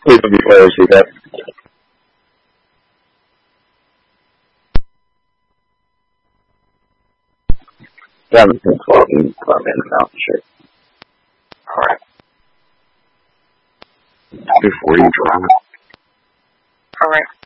Please don't be players, see that. Jonathan Clothing Club in the mountain shirt. Alright. Before you drive it. Alright.